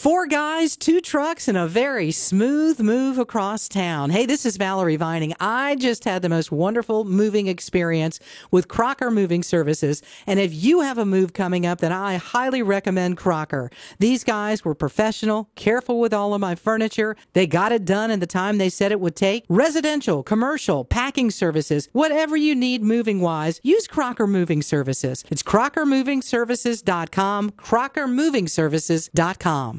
4 guys, 2 trucks, and a very smooth move across town. Hey, this is Valerie Vining. I just had the most wonderful moving experience with Crocker Moving Services. And if you have a move coming up, then I highly recommend Crocker. These guys were professional, careful with all of my furniture. They got it done in the time they said it would take. Residential, commercial, packing services, whatever you need moving-wise, use Crocker Moving Services. It's crockermovingservices.com, crockermovingservices.com.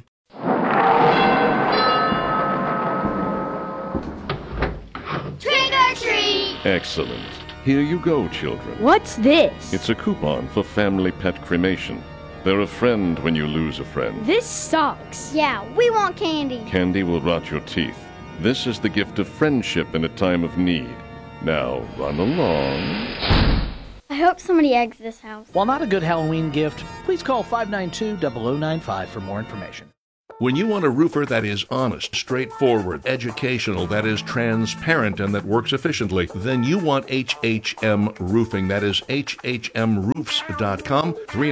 Trick or treat! Excellent. Here you go, children. What's this? It's a coupon for family pet cremation. They're a friend when you lose a friend. This sucks. Yeah, we want candy. Candy will rot your teeth. This is the gift of friendship in a time of need. Now, run along. I hope somebody eggs this house. While not a good Halloween gift, please call 592-0095 for more information. When you want a roofer that is honest, straightforward, educational, that is transparent, and that works efficiently, then you want HHM Roofing. That is hhmroofs.com,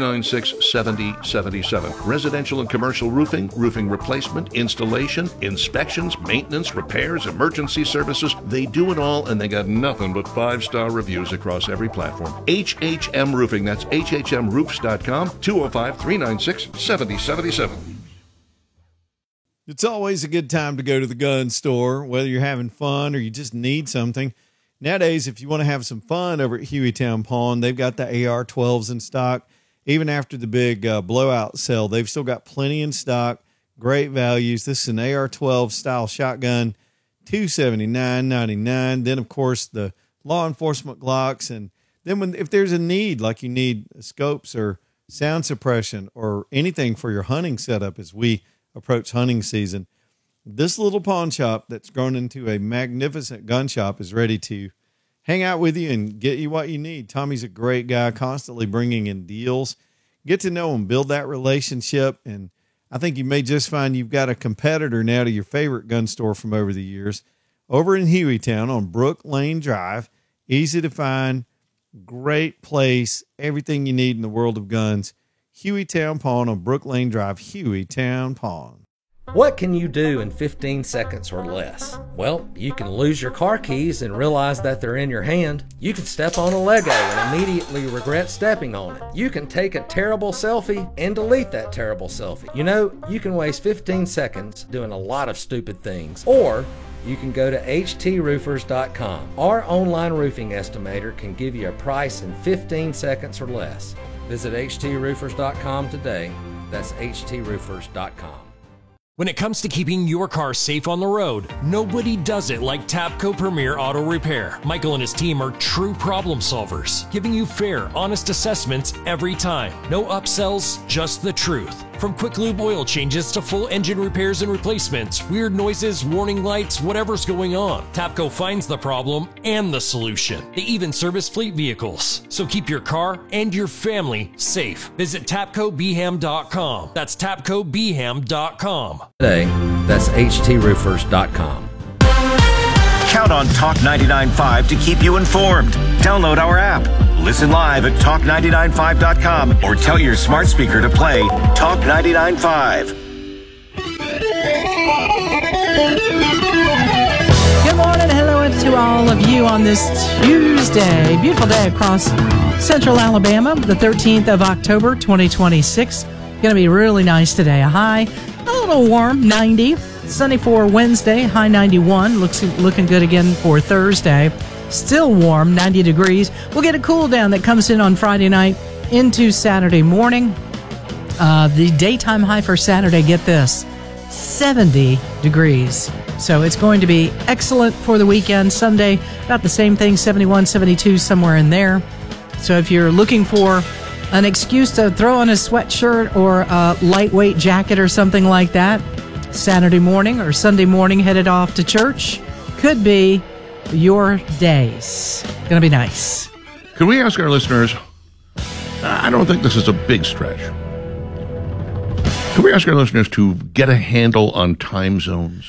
396-7077. Residential and commercial roofing, roofing replacement, installation, inspections, maintenance, repairs, emergency services. They do it all, and they got nothing but 5-star reviews across every platform. HHM Roofing. That's hhmroofs.com, 205-396-7077. It's always a good time to go to the gun store, whether you're having fun or you just need something. Nowadays, if you want to have some fun over at Hueytown Pawn, they've got the AR-12s in stock. Even after the big blowout sale, they've still got plenty in stock. Great values. This is an AR-12 style shotgun, $279.99. Then, of course, the law enforcement Glocks. And then if there's a need, like you need scopes or sound suppression or anything for your hunting setup as we approach hunting season, this little pawn shop that's grown into a magnificent gun shop is ready to hang out with you and get you what you need. Tommy's a great guy, constantly bringing in deals. Get to know him, build that relationship, and I think you may just find you've got a competitor now to your favorite gun store from over the years. Over in Hueytown on Brook Lane Drive, easy to find, great place, everything you need in the world of guns. Hueytown Pawn on Brook Lane Drive, Hueytown Pawn. What can you do in 15 seconds or less? Well, you can lose your car keys and realize that they're in your hand. You can step on a Lego and immediately regret stepping on it. You can take a terrible selfie and delete that terrible selfie. You know, you can waste 15 seconds doing a lot of stupid things. Or you can go to htroofers.com. Our online roofing estimator can give you a price in 15 seconds or less. Visit htroofers.com today. That's htroofers.com. When it comes to keeping your car safe on the road, nobody does it like Tapco Premier Auto Repair. Michael and his team are true problem solvers, giving you fair, honest assessments every time. No upsells, just the truth. From quick lube oil changes to full engine repairs and replacements, weird noises, warning lights, whatever's going on, Tapco finds the problem and the solution. They even service fleet vehicles. So keep your car and your family safe. Visit TapcoBeham.com. That's TapcoBeham.com. Today, that's htroofers.com. Count on Talk 99.5 to keep you informed. Download our app. Listen live at talk995.com or tell your smart speaker to play Talk 99.5. Good morning. Hello to all of you on this Tuesday. Beautiful day across central Alabama, the 13th of October, 2026. Going to be really nice today. A high, a little warm, 90. Sunny for Wednesday, high 91. Looking good again for Thursday. Still warm, 90 degrees. We'll get a cool down that comes in on Friday night into Saturday morning. The daytime high for Saturday, get this, 70 degrees. So it's going to be excellent for the weekend. Sunday, about the same thing, 71, 72, somewhere in there. So if you're looking for an excuse to throw on a sweatshirt or a lightweight jacket or something like that, Saturday morning or Sunday morning headed off to church could be your days. Gonna be nice. Could we ask our listeners, I don't think this is a big stretch, could we ask our listeners to get a handle on time zones?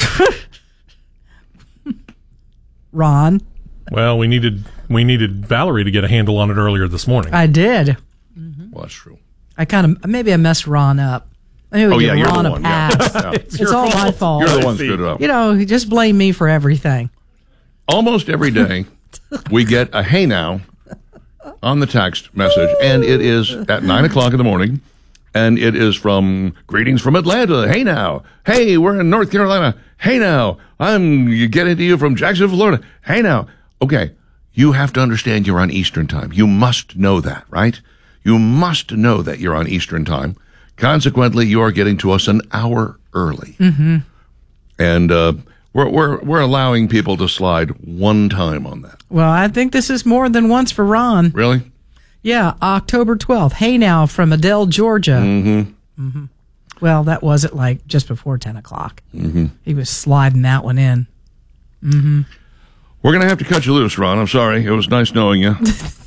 Ron? Well, we needed Valerie to get a handle on it earlier this morning. I did. Well, that's true. I messed Ron up. Maybe we Oh, yeah, give you're Ron the a one. Yeah. pass. Yeah. It's all my fault. You're the one screwed it up. You know, just blame me for everything. Almost every day, we get a hey now on the text message, and it is at 9 o'clock in the morning, and it is from Greetings from Atlanta. Hey now. Hey, we're in North Carolina. Hey now. I'm getting to you from Jacksonville, Florida. Hey now. Okay, you have to understand you're on Eastern time. You must know that, right? You must know that you're on Eastern time. Consequently, you are getting to us an hour early. Mm-hmm. And we're allowing people to slide one time on that. Well, I think this is more than once for Ron. Really? Yeah, October 12th. Hey now from Adele, Georgia. Mm-hmm. Well, that was at like just before 10 o'clock. Mm-hmm. He was sliding that one in. Mm-hmm. We're going to have to cut you loose, Ron. I'm sorry. It was nice knowing you.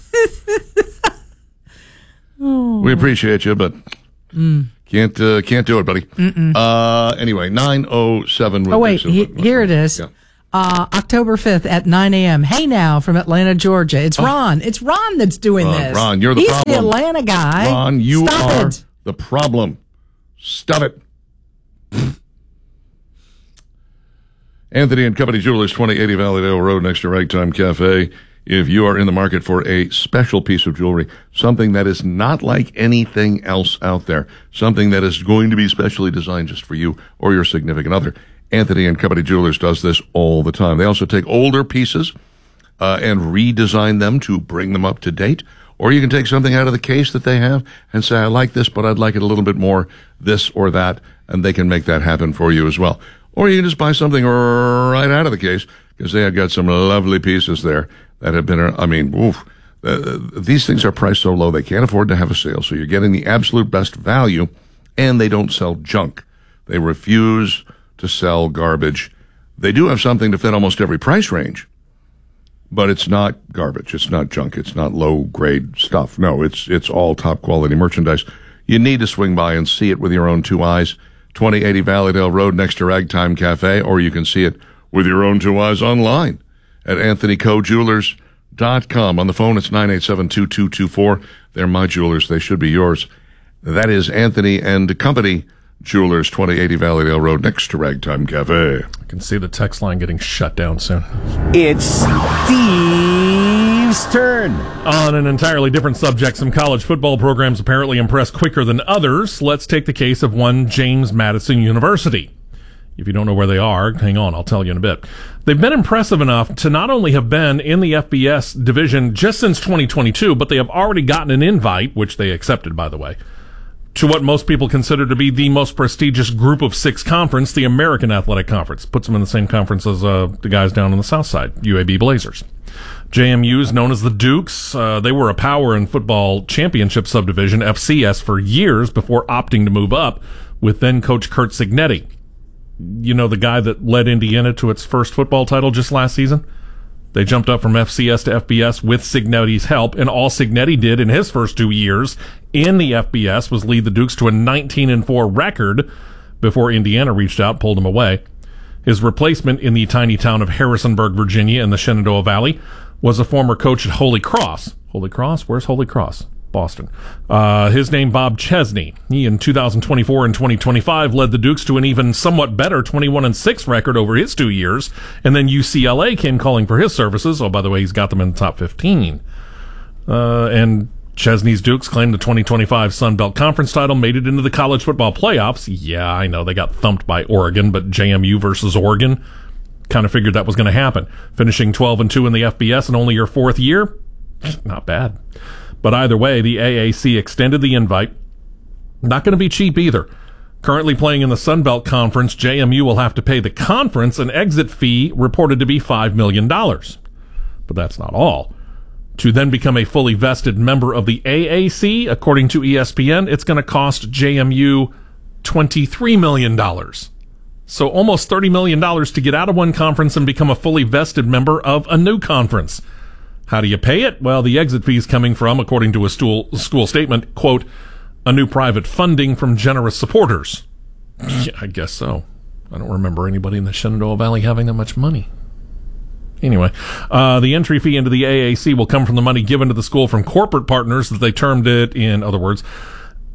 We appreciate you, but can't do it, buddy. Anyway, 9:07. Oh, wait. Here it is. Yeah. October 5th at 9 a.m. Hey now from Atlanta, Georgia. It's Ron. It's Ron that's doing this. Ron, you're the He's problem. the Atlanta guy. Ron, you Stop are it. the problem. Stop it. Anthony and Company Jewelers, 2080 Valleydale Road next to Ragtime Cafe. If you are in the market for a special piece of jewelry, something that is not like anything else out there, something that is going to be specially designed just for you or your significant other, Anthony and Company Jewelers does this all the time. They also take older pieces and redesign them to bring them up to date. Or you can take something out of the case that they have and say, I like this, but I'd like it a little bit more this or that, and they can make that happen for you as well. Or you can just buy something right out of the case because they have got some lovely pieces there that have been, these things are priced so low they can't afford to have a sale. So you're getting the absolute best value, and they don't sell junk. They refuse to sell garbage. They do have something to fit almost every price range, but it's not garbage. It's not junk. It's not low-grade stuff. No, it's all top-quality merchandise. You need to swing by and see it with your own two eyes. 2080 Valleydale Road next to Ragtime Cafe, or you can see it with your own two eyes online at AnthonyCoJewelers.com. On the phone, it's 987-2224. They're my jewelers. They should be yours. That is Anthony and Company Jewelers, 2080 Valleydale Road next to Ragtime Cafe. I can see the text line getting shut down soon. It's Steve's turn. On an entirely different subject, some college football programs apparently impress quicker than others. Let's take the case of one James Madison University. If you don't know where they are, hang on, I'll tell you in a bit. They've been impressive enough to not only have been in the FBS division just since 2022, but they have already gotten an invite, which they accepted, by the way, to what most people consider to be the most prestigious Group of Six conference, the American Athletic Conference. Puts them in the same conference as the guys down on the south side, UAB Blazers. JMU is known as the Dukes. They were a Power and Football Championship subdivision, FCS, for years before opting to move up with then coach Curt Cignetti. You know, the guy that led Indiana to its first football title just last season? They jumped up from FCS to FBS with Cignetti's help, and all Cignetti did in his first 2 years in the FBS was lead the Dukes to a 19-4 record before Indiana reached out, pulled him away. His replacement in the tiny town of Harrisonburg, Virginia, in the Shenandoah Valley, was a former coach at Holy Cross. Holy Cross? Where's Holy Cross? Boston. His name, Bob Chesney. He, in 2024 and 2025, led the Dukes to an even somewhat better 21-6 record over his 2 years, and then UCLA came calling for his services. Oh, by the way, he's got them in the top 15. And Chesney's Dukes claimed the 2025 Sun Belt Conference title, made it into the college football playoffs. Yeah, I know, they got thumped by Oregon, but JMU versus Oregon, kind of figured that was going to happen. Finishing 12-2 in the FBS in only your fourth year? Not bad. But either way, the AAC extended the invite. Not going to be cheap either. Currently playing in the Sun Belt Conference, JMU will have to pay the conference an exit fee reported to be $5 million. But that's not all. To then become a fully vested member of the AAC, according to ESPN, it's going to cost JMU $23 million. So almost $30 million to get out of one conference and become a fully vested member of a new conference. How do you pay it? Well, the exit fee is coming from, according to a school statement, quote, a new private funding from generous supporters. Yeah, I guess so. I don't remember anybody in the Shenandoah Valley having that much money. Anyway, the entry fee into the AAC will come from the money given to the school from corporate partners, that they termed it, in other words,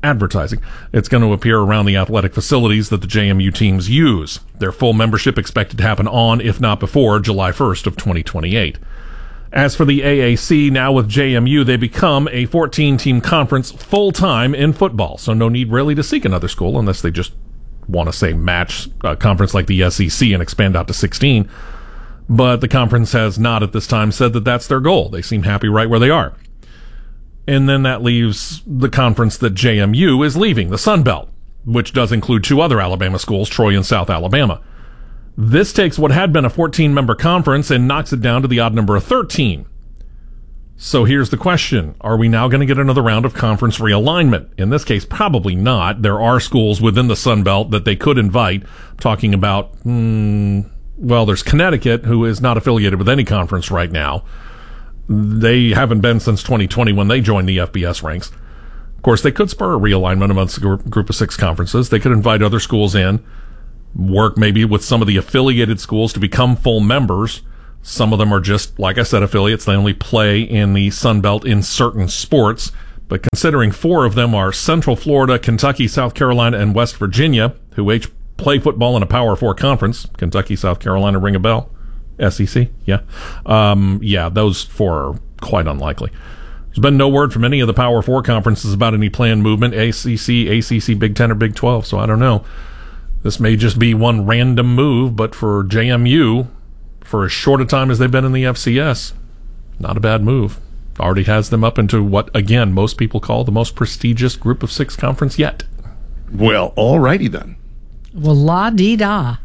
advertising. It's going to appear around the athletic facilities that the JMU teams use. Their full membership expected to happen on, if not before, July 1st of 2028. As for the AAC, now with JMU, they become a 14-team conference full-time in football, so no need really to seek another school unless they just want to, say, match a conference like the SEC and expand out to 16. But the conference has not at this time said that that's their goal. They seem happy right where they are. And then that leaves the conference that JMU is leaving, the Sun Belt, which does include two other Alabama schools, Troy and South Alabama. This takes what had been a 14-member conference and knocks it down to the odd number of 13. So here's the question. Are we now going to get another round of conference realignment? In this case, probably not. There are schools within the Sun Belt that they could invite. I'm talking about, there's Connecticut, who is not affiliated with any conference right now. They haven't been since 2020 when they joined the FBS ranks. Of course, they could spur a realignment amongst a group of 6 conferences. They could invite other schools in, work maybe with some of the affiliated schools to become full members. Some of them are just, like I said, affiliates. They only play in the Sun Belt in certain sports. But considering 4 of them are Central Florida, Kentucky, South Carolina, and West Virginia, who each play football in a Power 4 conference. Kentucky, South Carolina, ring a bell? SEC? Yeah. Those 4 are quite unlikely. There's been no word from any of the Power 4 conferences about any planned movement, ACC, Big 10, or Big 12, so I don't know. This may just be one random move, but for JMU, for as short a time as they've been in the FCS, not a bad move. Already has them up into what, again, most people call the most prestigious group of 6 conference yet. Well, all righty then. Well, la-dee-da.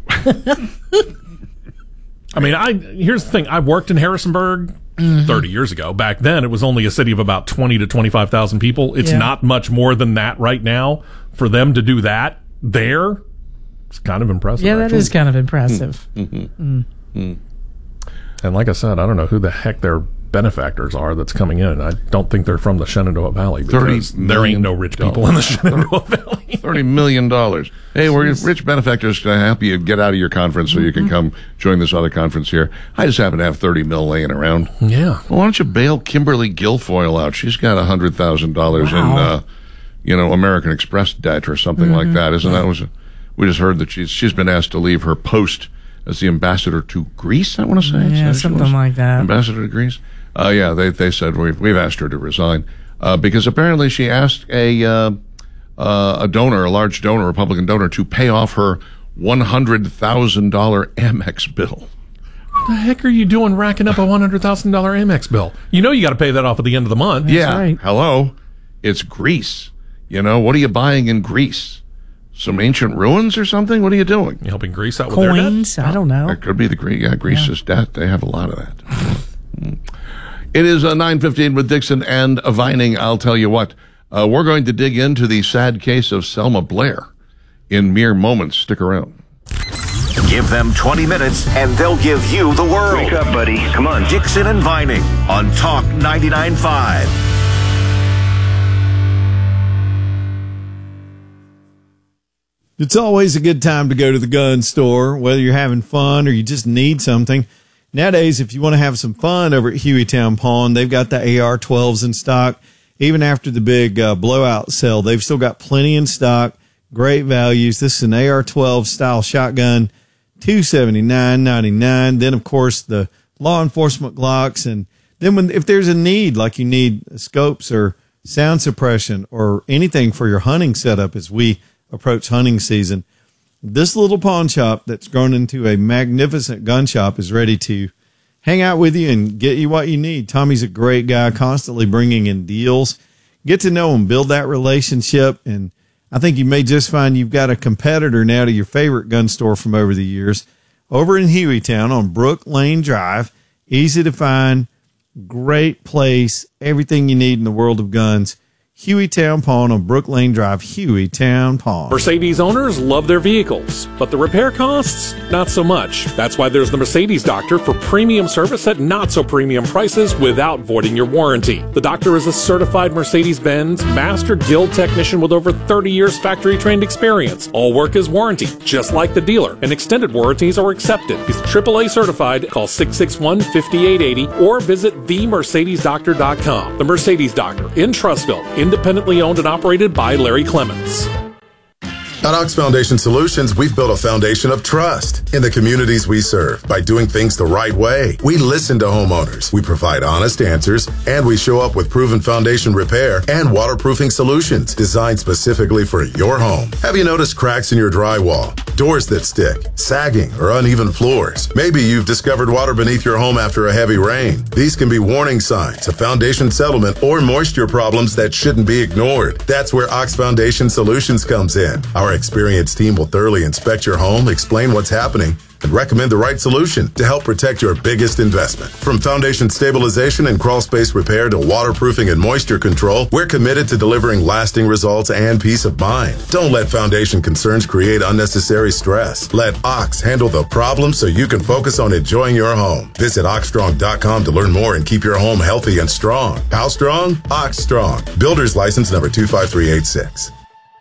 I mean, here's the thing. I worked in Harrisonburg 30 years ago. Back then, it was only a city of about 20 to 25,000 people. It's not much more than that right now. For them to do that there, it's kind of impressive. Yeah, that is kind of impressive. And like I said, I don't know who the heck their benefactors are that's coming in. I don't think they're from the Shenandoah Valley. Because there ain't no rich people in the Shenandoah Valley. $30 million. Hey, we're rich benefactors to help you get out of your conference so you can come join this other conference here. I just happen to have $30 million laying around. Yeah. Well, why don't you bail Kimberly Guilfoyle out? She's got $100,000 in, American Express debt or something like that. Isn't that we just heard that she's been asked to leave her post as the ambassador to Greece, I want to say. Yeah, something like that. Ambassador to Greece. They said we've asked her to resign because apparently she asked a donor, a large donor, Republican donor, to pay off her $100,000 Amex bill. What the heck are you doing racking up a $100,000 Amex bill? You know you got to pay that off at the end of the month. That's right. Hello. It's Greece. What are you buying in Greece? Some ancient ruins or something? What are you doing? You helping Greece out with their debt? Coins? I don't know. That could be the Greece. Yeah, Greece's debt. They have a lot of that. It is 9:15 with Dixon and Vining. I'll tell you what. We're going to dig into the sad case of Selma Blair in mere moments. Stick around. Give them 20 minutes and they'll give you the world. Wake up, buddy. Come on. Dixon and Vining on Talk 99.5. It's always a good time to go to the gun store, whether you're having fun or you just need something. Nowadays, if you want to have some fun over at Hueytown Pawn, they've got the AR-12s in stock. Even after the big blowout sale, they've still got plenty in stock. Great values. This is an AR-12 style shotgun, $279.99. Then, of course, the law enforcement Glocks. And then if there's a need, like you need scopes or sound suppression or anything for your hunting setup as we approach hunting season, this little pawn shop that's grown into a magnificent gun shop is ready to hang out with you and get you what you need. Tommy's a great guy, constantly bringing in deals. Get to know him, build that relationship, and I think you may just find you've got a competitor now to your favorite gun store from over the years. Over in Hueytown on Brook Lane Drive, easy to find, great place, everything you need in the world of guns. Hueytown Pawn on Brook Lane Drive, Hueytown Pawn. Mercedes owners love their vehicles, but the repair costs, not so much. That's why there's the Mercedes Doctor for premium service at not so premium prices without voiding your warranty. The Doctor is a certified Mercedes-Benz Master Guild technician with over 30 years factory-trained experience. All work is warranted, just like the dealer, and extended warranties are accepted. He's AAA certified. Call 661-5880 or visit themercedesdoctor.com. The Mercedes Doctor in Trussville, in independently owned and operated by Larry Clements. At Ox Foundation Solutions, we've built a foundation of trust in the communities we serve by doing things the right way. We listen to homeowners, we provide honest answers, and we show up with proven foundation repair and waterproofing solutions designed specifically for your home. Have you noticed cracks in your drywall, doors that stick, sagging, or uneven floors? Maybe you've discovered water beneath your home after a heavy rain. These can be warning signs of foundation settlement or moisture problems that shouldn't be ignored. That's where Ox Foundation Solutions comes in. Our experienced team will thoroughly inspect your home, explain what's happening, and recommend the right solution to help protect your biggest investment. From foundation stabilization and crawl space repair to waterproofing and moisture control, we're committed to delivering lasting results and peace of mind. Don't let foundation concerns create unnecessary stress. Let Ox handle the problem so you can focus on enjoying your home. Visit oxstrong.com to learn more and keep your home healthy and strong. How strong? Ox Strong. Builder's license number 25386.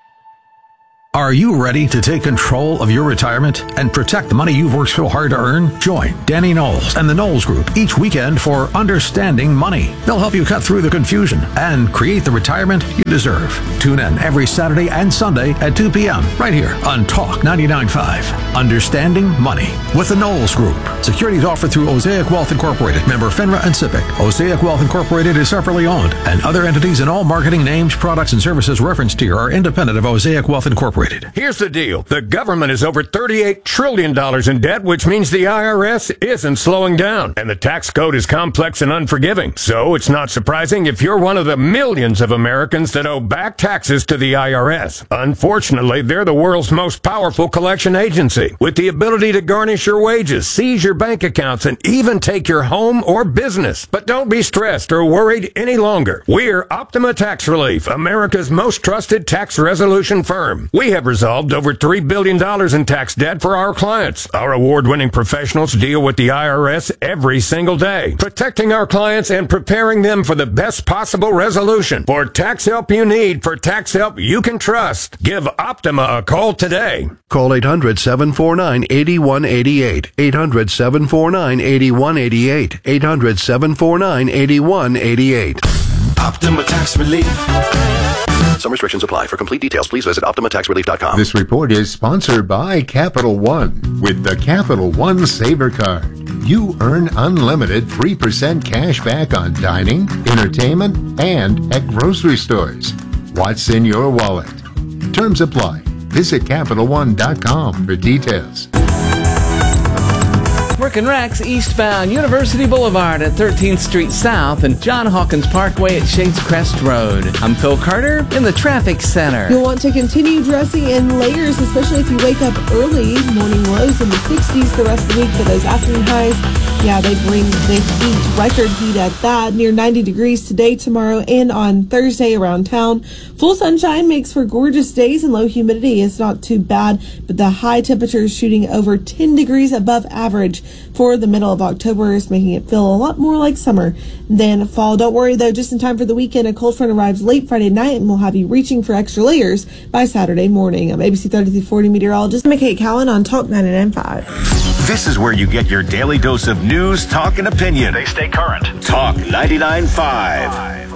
Are you ready to take control of your retirement and protect the money you've worked so hard to earn? Join Danny Knowles and the Knowles Group each weekend for Understanding Money. They'll help you cut through the confusion and create the retirement you deserve. Tune in every Saturday and Sunday at 2 p.m. right here on Talk 99.5. Understanding Money with the Knowles Group. Securities offered through Osaic Wealth Incorporated, member FINRA and SIPC. Osaic Wealth Incorporated is separately owned, and other entities and all marketing names, products, and services referenced here are independent of Osaic Wealth Incorporated. Here's the deal. The government is over $38 trillion in debt, which means the IRS isn't slowing down. And the tax code is complex and unforgiving. So it's not surprising if you're one of the millions of Americans that owe back taxes to the IRS. Unfortunately, they're the world's most powerful collection agency, with the ability to garnish your wages, seize your bank accounts, and even take your home or business. But don't be stressed or worried any longer. We're Optima Tax Relief, America's most trusted tax resolution firm. We have resolved over $3 billion in tax debt for our clients. Our award-winning professionals deal with the IRS every single day, protecting our clients and preparing them for the best possible resolution. For tax help you need, for tax help you can trust, give Optima a call today. Call 800-749-8188. 800-749-8188. 800-749-8188. Optima Tax Relief. Some restrictions apply. For complete details, please visit OptimaTaxRelief.com. This report is sponsored by Capital One. With the Capital One Saver Card, you earn unlimited 3% cash back on dining, entertainment, and at grocery stores. What's in your wallet? Terms apply. Visit CapitalOne.com for details. Working Rex eastbound University Boulevard at 13th Street South and John Hawkins Parkway at Shades Crest Road. I'm Phil Carter in the Traffic Center. You'll want to continue dressing in layers, especially if you wake up early. Morning lows in the 60s the rest of the week, but those afternoon highs, yeah, they bring the heat, record heat at that. Near 90 degrees today, tomorrow, and on Thursday around town. Full sunshine makes for gorgeous days, and low humidity is not too bad, but the high temperature is shooting over 10 degrees above average for the middle of October, is making it feel a lot more like summer than fall. Don't worry, though, just in time for the weekend, a cold front arrives late Friday night and will have you reaching for extra layers by Saturday morning. I'm ABC 3340 meteorologist McKay Cowan on Talk 99.5. This is where you get your daily dose of news, talk, and opinion. They stay current. Talk 99.5.